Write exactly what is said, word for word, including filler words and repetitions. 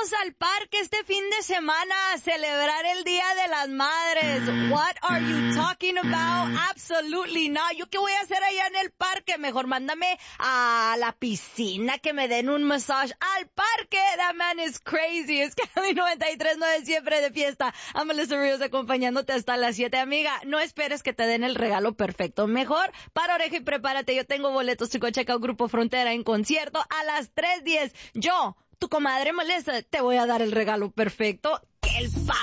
Vamos al parque este fin de semana a celebrar el Día de las Madres. What are you talking about? Absolutely not. ¿Yo qué voy a hacer allá en el parque? Mejor mándame a la piscina, que me den un massage. Al parque. That man is crazy. Es Cali noventa y tres punto nueve siempre de fiesta. I'm Melissa Ríos acompañándote hasta las siete. Amiga, no esperes que te den el regalo perfecto. Mejor para oreja y prepárate. Yo tengo boletos, chico, checa Grupo Frontera en concierto a las tres diez. Yo, tu comadre Melissa, te voy a dar el regalo perfecto. El